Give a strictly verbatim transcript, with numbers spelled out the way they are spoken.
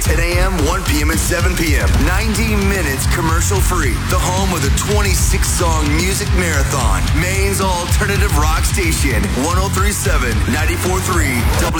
ten a.m., one p.m., and seven p.m. ninety minutes commercial-free. The home of the twenty-six song music marathon. Maine's alternative rock station. one oh three point seven, ninety-four point three W